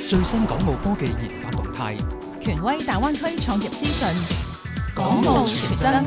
最新港澳科技研發動態， 權威大灣區創業資訊，港澳全真。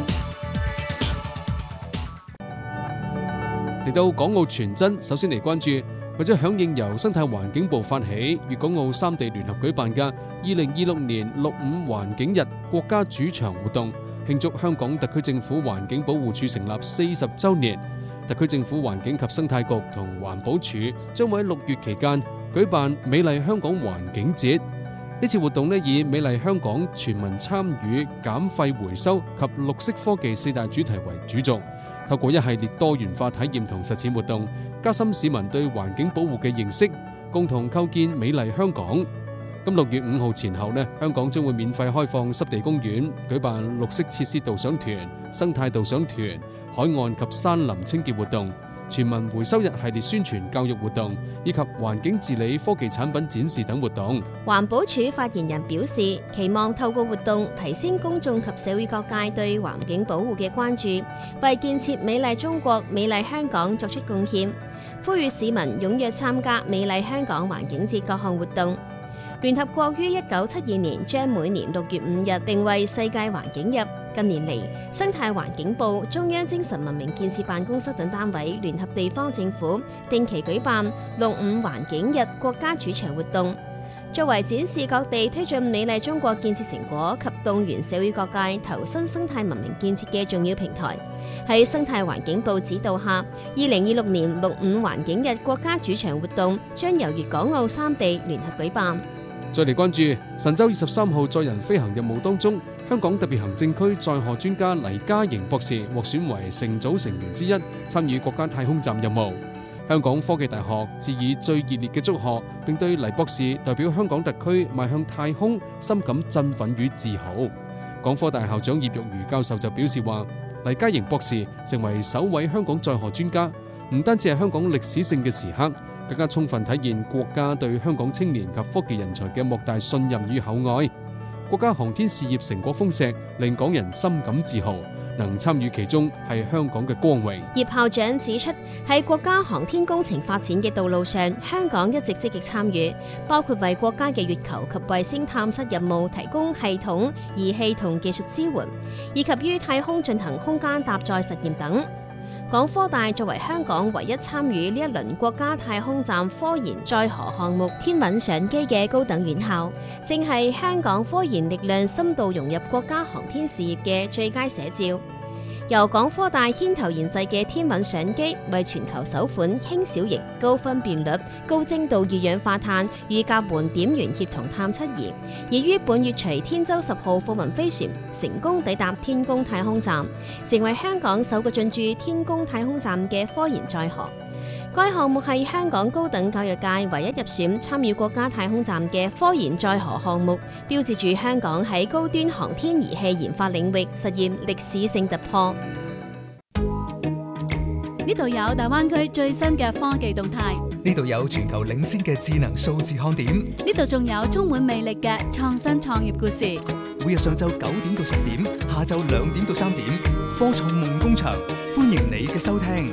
嚟到港澳全真，首先嚟關注為咗響應由生態環境部發起、粵港澳三地聯合舉辦嘅2026年6·5環境日國家主場活動，慶祝香港特區政府環境保護署成立40週年。特區政府環境及生態局同環保署將會喺6月期間舉辦美麗香港環境節。呢次活動以美麗香港全民參與、減廢回收及綠色科技4大主題為主軸，透過一系列多元化體驗同實踐活動，加深市民對環境保護嘅認識，共同構建美麗香港。咁6月5號前後香港將會免費開放濕地公園，舉辦綠色設施導賞團、生態導賞團、海岸及山林清潔活動、全民回收日系列宣傳教育活動，以及環境治理科技產品展示等活動。 環保署發言人表示，期望透過活動提升公眾及社會各界對環境保護嘅關注，為建設美麗中國、美麗香港作出貢獻，呼籲市民踴躍參加美麗香港環境節各項活動。聯合國於1972年將每年6月5日定為世界環境日。近年嚟，生態環境部、中央精神文明建設辦公室等單位聯合地方政府定期舉辦6·5環境日國家主場活動，作為展示各地推進美麗中國建設成果及動員社會各界投身生態文明建設嘅重要平台。喺生態環境部指導下，2026年6·5環境日國家主場活動將由粵港澳3地聯合舉辦。 再嚟關注神舟23號載人飛行任務當中，香港特別行政區載荷專家黎家瑩博士獲選為乘組成員之一，參與國家太空站任務。香港科技大學致以最熱烈嘅祝賀，並對黎博士代表香港特區邁向太空深感振奮與自豪。港科大校長葉玉如教授就表示話，黎家瑩博士成為首位香港載荷專家，唔單止係香港歷史性嘅時刻，更加充分體現國家對香港青年及科技人才嘅莫大信任與厚愛。國家航天事業成果豐碩，令港人深感自豪，能參與其中係香港嘅光榮。 葉校長指出，喺國家航天工程發展嘅道路上，香港一直積極參與，包括為國家嘅月球及衛星探測任務提供系統、儀器同技術支援，以及於太空進行空間搭載實驗等。港科大作為香港唯一參與呢一輪國家太空站科研載荷項目天文相機嘅高等院校，正係香港科研力量深度融入國家航天事業嘅最佳寫照。由港科大牽頭研製嘅天文相機，為全球首款輕小型、高分辨率、高精度二氧化碳與甲烷點源協同探測儀，已於本月隨天舟10號貨運飛船成功抵達天宮太空站，成為香港首個進駐天宮太空站嘅科研載荷。該項目係香港高等教育界唯一入選參與國家太空站嘅科研載荷項目，標誌住香港喺高端航天儀器研發領域實現歷史性突破。 呢度有大灣區最新嘅科技動態， 呢度有全球領先嘅智能數字看點， 呢度仲有充滿魅力嘅創新創業故事。 每日上晝9點到10點，下晝2點到3點，科創夢工場，歡迎你嘅收聽。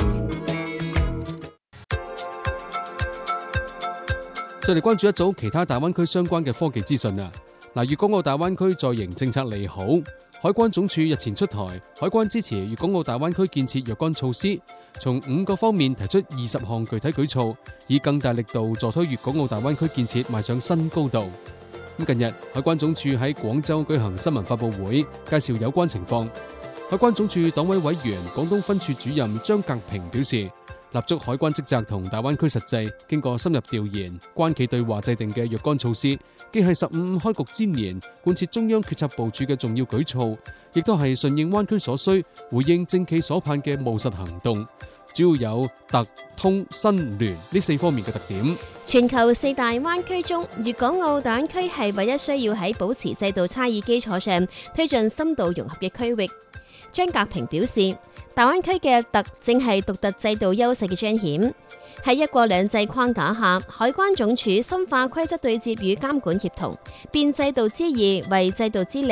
再嚟關注一組其他大灣區相關嘅科技資訊啊！粵港澳大灣區在營政策利好，海關總署日前出台海關支持粵港澳大灣區建設若干措施，從5個方面提出20項具體舉措，以更大力度助推粵港澳大灣區建設邁上新高度。近日，海關總署喺廣州舉行新聞發佈會，介紹有關情況。海關總署黨委委員、廣東分處主任張格平表示，立足海關職責同大灣區實際，經過深入調研、關企對話制定嘅若干措施，既係15開局之年貫徹中央決策部署嘅重要舉措，亦都係順應灣區所需、回應政企所盼嘅務實行動。主要有特、通、新、聯呢4方面嘅特點。 全球4大灣區中，粵港澳大灣區係唯一需要喺保持制度差異基礎上推進深度融合嘅區域。張格平表示，大灣區嘅特正係獨特制度優勢嘅彰顯。喺一國兩制框架下，海關總署深化規則對接與監管協同，變制度之易為制度之利，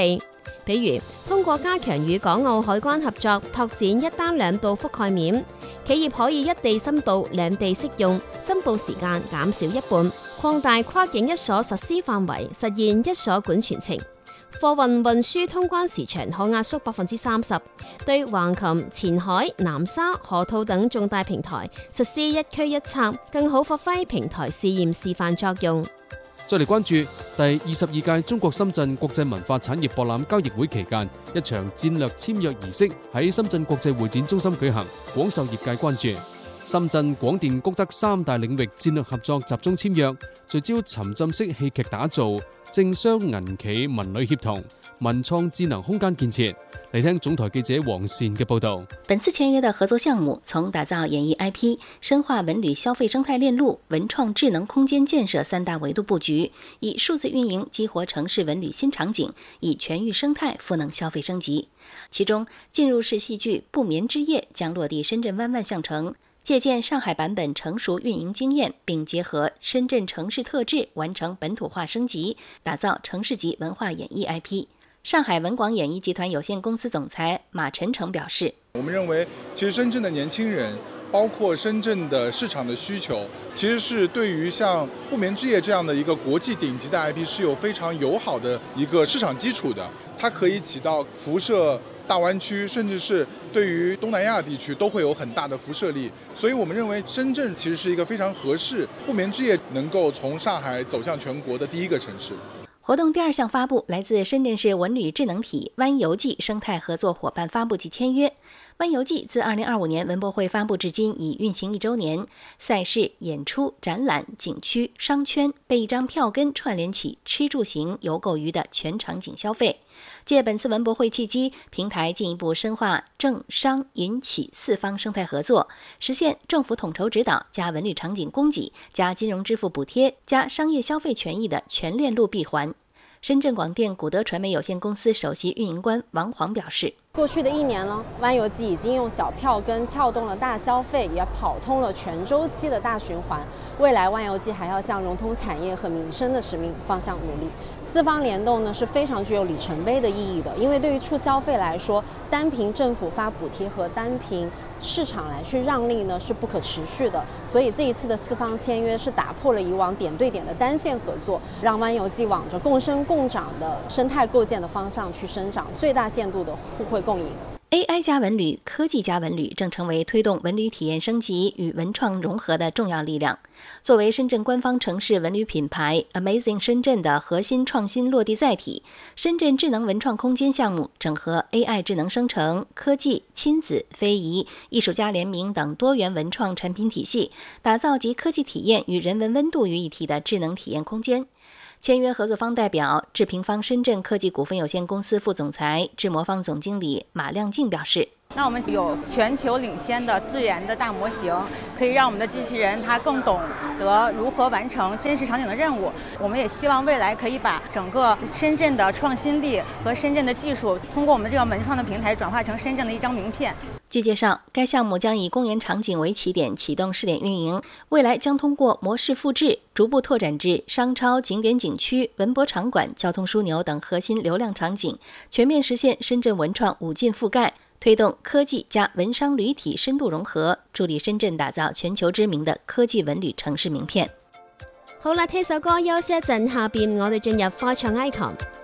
比如通過加強與港澳海關合作，拓展一單兩報覆蓋面，企業可以一地申報、兩地適用，申報時間減少一半，擴大跨境一鎖實施範圍，實現一鎖管全程。貨運運輸通關時長可壓縮30%，對橫琴、前海、南沙、河套等重大平台實施一區一策，更好發揮平台試驗示範作用。 再嚟關注第22屆中國深圳國際文化產業博覽交易會期間，一場戰略簽約儀式喺深圳國際會展中心舉行，廣受業界關注。深圳廣電谷德3大領域戰略合作集中簽約，聚焦沉浸式戲劇打造、政商銀企文旅協同、文創智能空間建設。嚟聽總台記者黃善嘅報道。 本次簽約的合作項目從打造演藝 IP、深化文旅消費生態鏈路、文創智能空間建設3大維度佈局，以數字運營激活城市文旅新場景，以全域生態賦能消費升級。其中，進入式戲劇《不眠之夜》將落地深圳灣萬象城。借鉴上海版本成熟運營經驗，並結合深圳城市特質，完成本土化升級，打造城市級文化演藝 IP。上海文廣演藝集團有限公司總裁馬晨成表示： 我們認為，其實深圳的年輕人，包括深圳的市場的需求，其實是對於像《不眠之夜》這樣的一個國際頂級的 IP 是有非常友好的一個市場基礎的，它可以起到輻射大灣區，甚至是對於東南亞地區都會有很大的輻射力，所以我們認為深圳其實是一個非常合適不眠之夜能夠從上海走向全國的第一個城市。 活動第2項發布來自深圳市文旅智能體灣遊記生態合作夥伴發布及簽約。灣遊記自2025年文博會發布至今已運行1週年，賽事、演出、展覽、景區、商圈被一張票根串聯起吃住行遊購娛的全場景消費。借本次文博會契機，平台進一步深化政商銀企4方生態合作，實現政府統籌指導加文旅場景供給加金融支付補貼加商業消費權益的全鏈路閉環。深圳廣電古德傳媒有限公司首席運營官王黃表示： 過去的1年呢，灣遊記已經用小票根撬動了大消費，也跑通了全週期的大循環。未來灣遊記還要向融通產業和民生的使命方向努力。4方聯動呢是非常具有里程碑的意義的，因為對於促消費來說，單憑政府發補貼和單憑市場來去讓利呢是不可持續的，所以這一次的4方簽約是打破了以往點對點的單線合作，讓灣遊記往着共生共長的生態構建的方向去生長，最大限度的互惠共贏。 AI 加文旅、科技加文旅正成為推動文旅體驗升級與文創融合的重要力量。作為深圳官方城市文旅品牌 Amazing 深圳的核心創新落地載體，深圳智能文創空間項目整合 AI 智能生成、科技、親子、非遺、藝術家聯名等多元文創產品體系，打造集科技體驗與人文溫度於一體的智能體驗空間。簽約合作方代表智平方深圳科技股份有限公司副總裁、智魔方總經理馬亮靜表示： 那我們有全球領先的自研的大模型，可以讓我們的機器人它更懂得如何完成真實場景的任務。我們也希望未來可以把整個深圳的創新力和深圳的技術，通過我們這個文創的平台轉化成深圳的一張名片。 據介紹，該項目將以公園場景為起點啟動試點運營，未來將通過模式複製，逐步拓展至商超、景點景區、文博場館、交通樞紐等核心流量場景，全面實現深圳文創5進覆蓋，推動科技加文商旅體深度融合，助力深圳打造全球知名的科技文旅城市名片。 好啦，聽首歌休息一陣，下邊我哋進入科創 icon。